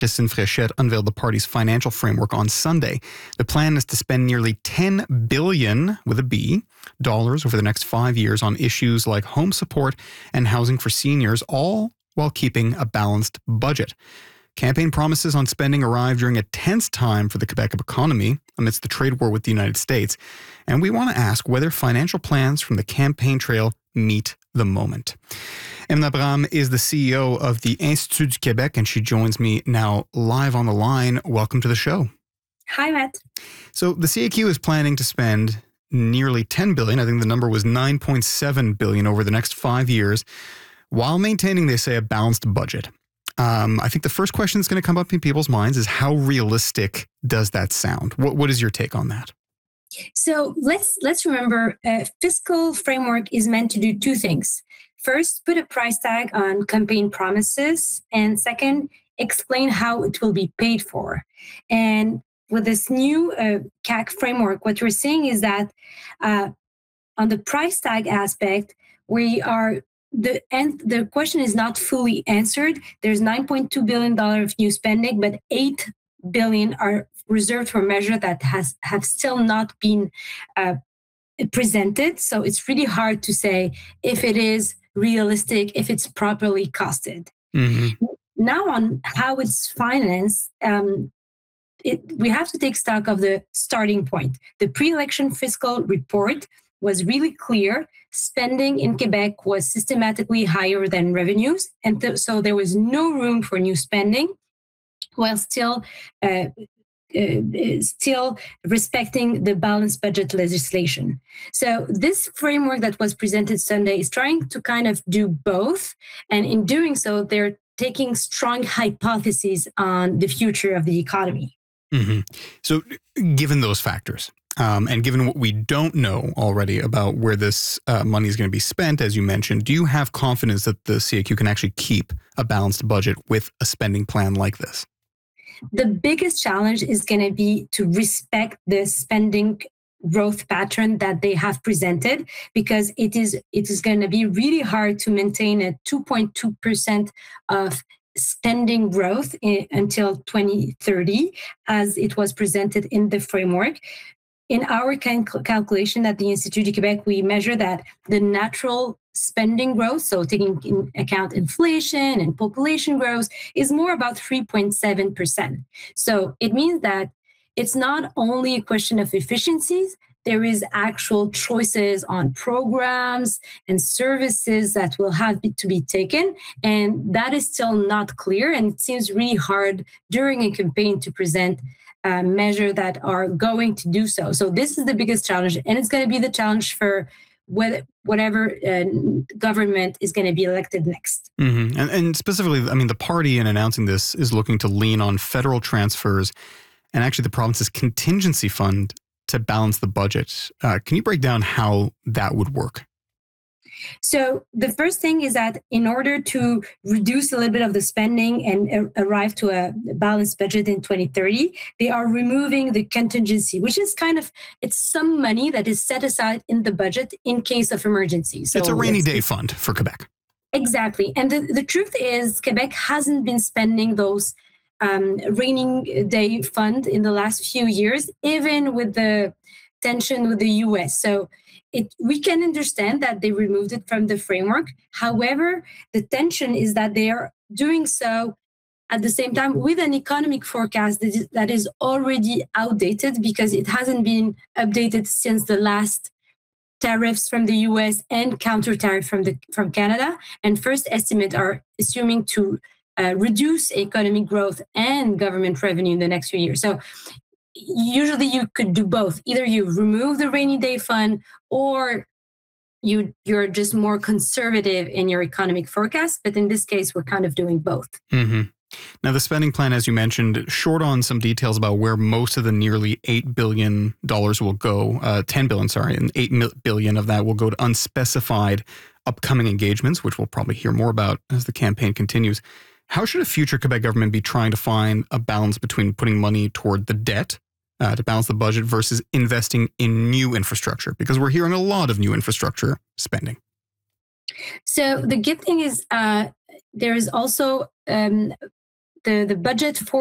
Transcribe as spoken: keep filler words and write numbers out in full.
Martin Fréchette unveiled the party's financial framework on Sunday. The plan is to spend nearly ten billion dollars, with a B, dollars over the next five years on issues like home support and housing for seniors, all while keeping a balanced budget. Campaign promises on spending arrive during a tense time for the Quebec economy amidst the trade war with the United States. And we want to ask whether financial plans from the campaign trail meet the moment. Emma Abraham is the C E O of the Institut du Québec, and she joins me now live on the line. Welcome to the show. Hi, Matt. So the C A Q is planning to spend nearly ten billion dollars. I think the number was nine point seven billion dollars over the next five years, while maintaining, they say, a balanced budget. Um, I think the first question that's going to come up in people's minds is, how realistic does that sound? What What is your take on that? So let's let's remember, a fiscal framework is meant to do two things. First, put a price tag on campaign promises, and second, explain how it will be paid for. And with this new uh, C A Q framework, what we're seeing is that uh, on the price tag aspect, we are the and the question is not fully answered. There's nine point two billion dollars of new spending, but eight billion dollars are reserved for measures that has have still not been uh, presented. So it's really hard to say if it is realistic, if it's properly costed. Mm-hmm. Now on how it's financed, um, it, we have to take stock of the starting point. The pre-election fiscal report was really clear. Spending in Quebec was systematically higher than revenues. And th- so there was no room for new spending, while still uh, uh, still respecting the balanced budget legislation. So this framework that was presented Sunday is trying to kind of do both. And in doing so, they're taking strong hypotheses on the future of the economy. Mm-hmm. So given those factors, um, and given what we don't know already about where this uh, money is going to be spent, as you mentioned, do you have confidence that the C A Q can actually keep a balanced budget with a spending plan like this? The biggest challenge is going to be to respect the spending growth pattern that they have presented, because it is it is going to be really hard to maintain a two point two percent of spending growth in, until twenty thirty, as it was presented in the framework. In our cal- calculation at the Institut du Québec, we measure that the natural spending growth, so taking into account inflation and population growth, is more about three point seven percent. So it means that it's not only a question of efficiencies, there is actual choices on programs and services that will have to be taken. And that is still not clear. And it seems really hard during a campaign to present uh, measures that are going to do so. So this is the biggest challenge. And it's going to be the challenge for whether, whatever uh, government is going to be elected next. Mm-hmm. And, and specifically, I mean, the party in announcing this is looking to lean on federal transfers and actually the province's contingency fund to balance the budget. Uh, can you break down how that would work? So the first thing is that in order to reduce a little bit of the spending and uh, arrive to a balanced budget in twenty thirty, they are removing the contingency, which is kind of, it's some money that is set aside in the budget in case of emergency. So it's a rainy day fund for Quebec. Exactly. And the, the truth is Quebec hasn't been spending those Um, rainy day fund in the last few years, even with the tension with the U S. So it, we can understand that they removed it from the framework. However, the tension is that they are doing so at the same time with an economic forecast that is, that is already outdated, because it hasn't been updated since the last tariffs from the U S and counter tariff from the from Canada. And first estimate are assuming to Uh, reduce economic growth and government revenue in the next few years. So usually you could do both. Either you remove the rainy day fund, or you, you're just more conservative in your economic forecast. But in this case, we're kind of doing both. Mm-hmm. Now, the spending plan, as you mentioned, short on some details about where most of the nearly eight billion dollars will go, uh, ten billion dollars, sorry, and eight billion dollars of that will go to unspecified upcoming engagements, which we'll probably hear more about as the campaign continues. How should a future Quebec government be trying to find a balance between putting money toward the debt uh, to balance the budget versus investing in new infrastructure? Because we're hearing a lot of new infrastructure spending. So the good thing is uh, there is also um, the, the budget for